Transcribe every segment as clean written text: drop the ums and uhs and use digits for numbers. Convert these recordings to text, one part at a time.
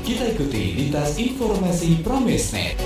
Kita ikuti lintas informasi Pramesnet.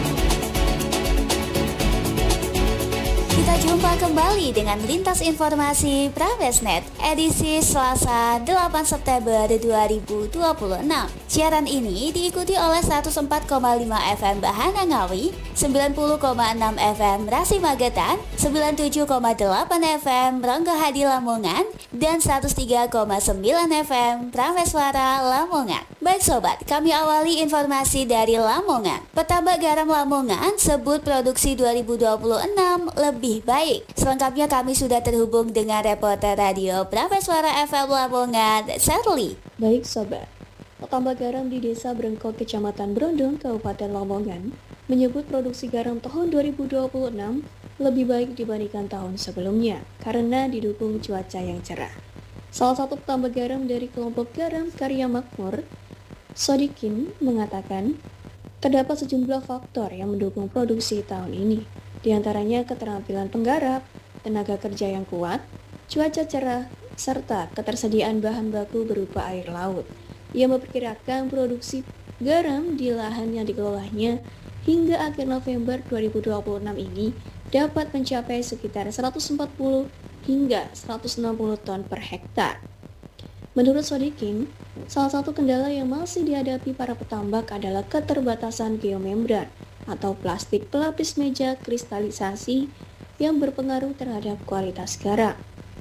Kita jumpa kembali dengan Lintas Informasi Pramesnet edisi Selasa 8 September 2026. Siaran ini diikuti oleh 104,5 FM Bahana Ngawi, 90,6 FM Rasi Magetan, 97,8 FM Ronggo Hadi Lamongan, dan 103,9 FM Prameswara Lamongan. Baik sobat, kami awali informasi dari Lamongan. Petambak Garam Lamongan sebut produksi 2026 lebih baik. Selengkapnya kami sudah terhubung dengan reporter radio Prameswara FM Lamongan, Sherly. Baik sobat, petambak garam di Desa Brengkok, Kecamatan Brondong, Kabupaten Lamongan menyebut produksi garam tahun 2026 lebih baik dibandingkan tahun sebelumnya karena didukung cuaca yang cerah. Salah satu petambak garam dari kelompok garam Karya Makmur, Sodikin, mengatakan terdapat sejumlah faktor yang mendukung produksi tahun ini. Di antaranya keterampilan penggarap, tenaga kerja yang kuat, cuaca cerah, serta ketersediaan bahan baku berupa air laut. Ia memperkirakan produksi garam di lahan yang dikelolanya hingga akhir November 2026 ini dapat mencapai sekitar 140 hingga 160 ton per hektar. Menurut Sodikin, salah satu kendala yang masih dihadapi para petambak adalah keterbatasan geomembran atau plastik pelapis meja kristalisasi yang berpengaruh terhadap kualitas garam.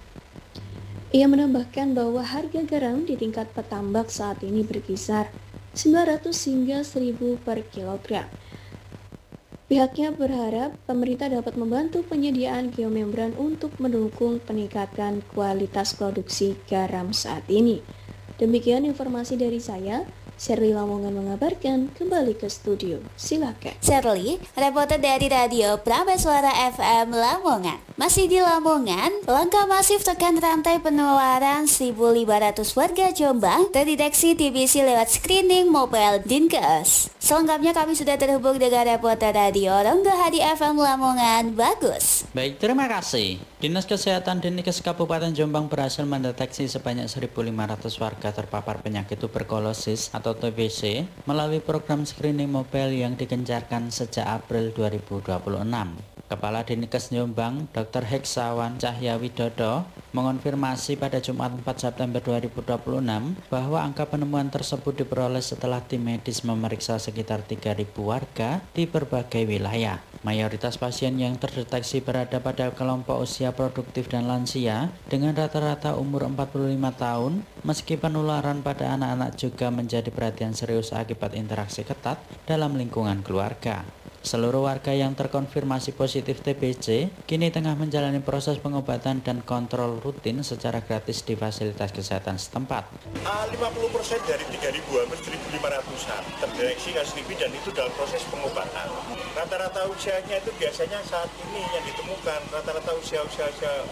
Ia menambahkan bahwa harga garam di tingkat petambak saat ini berkisar 900 hingga 1000 per kilogram. Pihaknya berharap pemerintah dapat membantu penyediaan geomembran untuk mendukung peningkatan kualitas produksi garam saat ini. Demikian informasi dari saya, Sherly Lamongan mengabarkan. Kembali ke studio, silakan. Sherly, reporter dari radio Prameswara FM Lamongan. Masih di Lamongan, langkah masif tekan rantai penularan 1.500 warga Jombang terdeteksi TBC lewat screening mobile Dinkes. Selengkapnya kami sudah terhubung dengan reporter radio Ronggo Hadi FM Lamongan, Bagus. Baik, terima kasih. Dinas Kesehatan Dinkes Kabupaten Jombang berhasil mendeteksi sebanyak 1.500 warga terpapar penyakit tuberkulosis atau TBC melalui program screening mobile yang digencarkan sejak April 2026. Kepala Dinkes Jombang, Dr. Heksawan Cahya Widodo, mengonfirmasi pada Jumat 4 September 2026 bahwa angka penemuan tersebut diperoleh setelah tim medis memeriksa sekitar 3.000 warga di berbagai wilayah. Mayoritas pasien yang terdeteksi berada pada kelompok usia produktif dan lansia dengan rata-rata umur 45 tahun, meski penularan pada anak-anak juga menjadi perhatian serius akibat interaksi ketat dalam lingkungan keluarga. Seluruh warga yang terkonfirmasi positif TBC kini tengah menjalani proses pengobatan dan kontrol rutin secara gratis di fasilitas kesehatan setempat. 50% dari 3.000 hampir 1.500-an terdeteksi kasus TB dan itu dalam proses pengobatan. Rata-rata usianya itu biasanya saat ini yang ditemukan rata-rata usia 45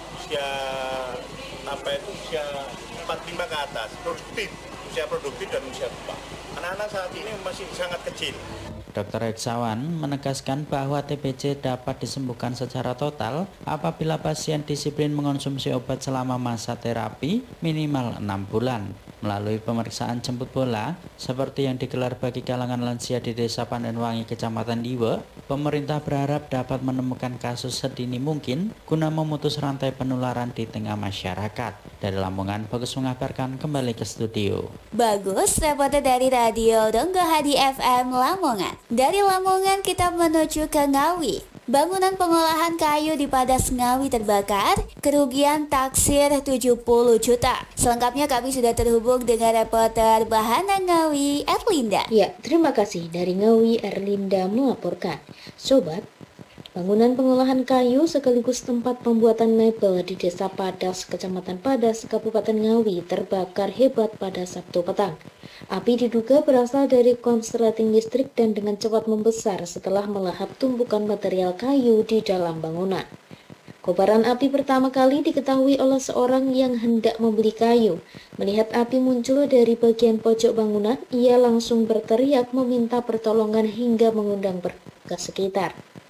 ke atas, usia produktif dan usia tua. Anak-anak saat ini masih sangat kecil. Dr. Heksawan menegaskan bahwa TBC dapat disembuhkan secara total apabila pasien disiplin mengonsumsi obat selama masa terapi minimal 6 bulan. Melalui pemeriksaan jemput bola, seperti yang digelar bagi kalangan lansia di Desa Pandanwangi, Kecamatan Diwe, pemerintah berharap dapat menemukan kasus sedini mungkin guna memutus rantai penularan di tengah masyarakat. Dari Lamongan, Bagus mengabarkan. Kembali ke studio. Bagus, reporter dari radio Ronggo Hadi FM Lamongan. Dari Lamongan kita menuju ke Ngawi. Bangunan pengolahan kayu di Padas Ngawi terbakar, kerugian taksir 70 juta. Selengkapnya kami sudah terhubung dengan reporter Bahana Ngawi, Erlinda. Ya, terima kasih. Dari Ngawi, Erlinda melaporkan. Sobat, bangunan pengolahan kayu sekaligus tempat pembuatan mebel di Desa Padas, Kecamatan Padas, Kabupaten Ngawi terbakar hebat pada Sabtu petang. Api diduga berasal dari konsleting listrik dan dengan cepat membesar setelah melahap tumpukan material kayu di dalam bangunan. Kobaran api pertama kali diketahui oleh seorang yang hendak membeli kayu. Melihat api muncul dari bagian pojok bangunan, ia langsung berteriak meminta pertolongan hingga mengundang warga sekitar.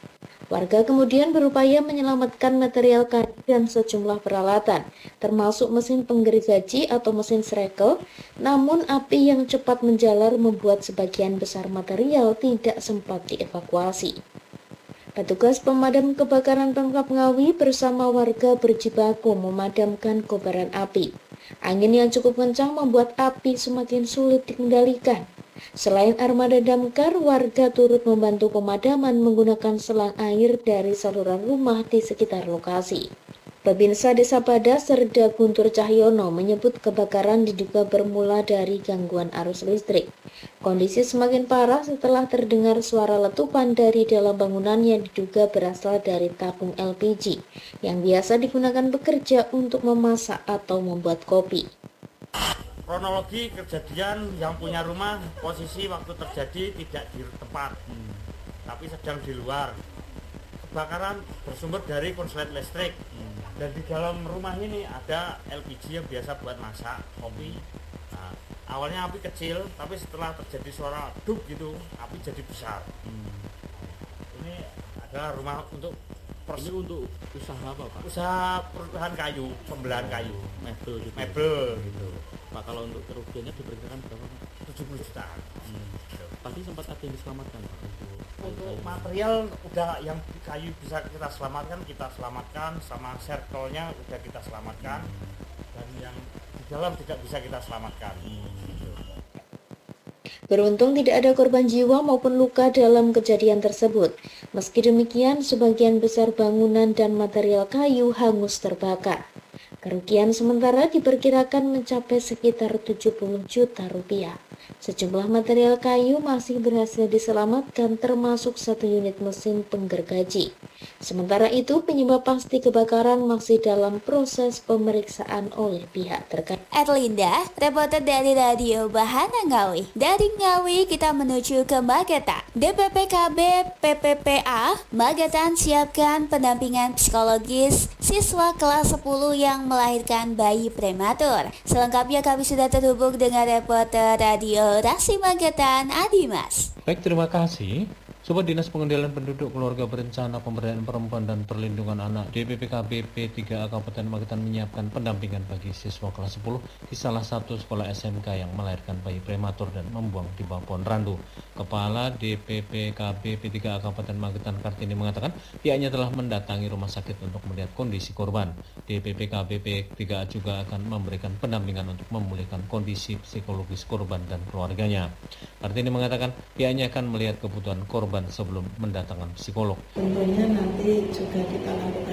Warga kemudian berupaya menyelamatkan material kayu dan sejumlah peralatan, termasuk mesin penggergaji atau mesin srekel, namun api yang cepat menjalar membuat sebagian besar material tidak sempat dievakuasi. Petugas pemadam kebakaran Pemkab Ngawi bersama warga berjibaku memadamkan kobaran api. Angin yang cukup kencang membuat api semakin sulit dikendalikan. Selain armada damkar, warga turut membantu pemadaman menggunakan selang air dari saluran rumah di sekitar lokasi. Babinsa Desa Pada Serda Guntur Cahyono menyebut kebakaran diduga bermula dari gangguan arus listrik. Kondisi semakin parah setelah terdengar suara letupan dari dalam bangunan yang diduga berasal dari tabung LPG yang biasa digunakan bekerja untuk memasak atau membuat kopi. Kronologi kejadian, yang punya rumah posisi waktu terjadi tidak di tempat, tapi sedang di luar. Kebakaran bersumber dari konslet listrik, dan di dalam rumah ini ada LPG yang biasa buat masak kopi. Nah, awalnya api kecil, tapi setelah terjadi suara duk gitu, api jadi besar. Ini adalah rumah untuk usaha apa, Pak? Usaha perusahaan kayu, pembelahan kayu, mebel gitu. Pak, kalau untuk kerugiannya diperkirakan berapa, Pak? 70 juta. Tadi sempat ada yang diselamatkan, Pak? Untuk material udah yang kayu bisa kita selamatkan, sama circle-nya udah kita selamatkan, dan yang di dalam tidak bisa kita selamatkan. Beruntung tidak ada korban jiwa maupun luka dalam kejadian tersebut. Meski demikian, sebagian besar bangunan dan material kayu hangus terbakar. Kerugian sementara diperkirakan mencapai sekitar 70 juta rupiah. Sejumlah material kayu masih berhasil diselamatkan termasuk 1 unit mesin penggergaji. Sementara itu, penyebab pasti kebakaran masih dalam proses pemeriksaan oleh pihak terkait. Erlinda, reporter dari Radio Bahana Ngawi. Dari Ngawi kita menuju ke Magetan. DPPKB PPPA Magetan siapkan pendampingan psikologis siswa kelas 10 yang melahirkan bayi prematur. Selengkapnya kami sudah terhubung dengan reporter Radio Rasi Magetan, Adimas. Baik, terima kasih. Sobat Dinas Pengendalian Penduduk, Keluarga Berencana, Pemberdayaan Perempuan dan Perlindungan Anak DPPKB P3A Kabupaten Magetan menyiapkan pendampingan bagi siswa kelas 10 di salah satu sekolah SMK yang melahirkan bayi prematur dan membuang di bawah pohon randu. Kepala DPPKB P3A Kabupaten Magetan Kartini mengatakan pihaknya telah mendatangi rumah sakit untuk melihat kondisi korban. DPPKB P3A juga akan memberikan pendampingan untuk memulihkan kondisi psikologis korban dan keluarganya. Kartini mengatakan pihaknya akan melihat kebutuhan korban sebelum mendatangkan psikolog. Tentunya nanti juga kita lakukan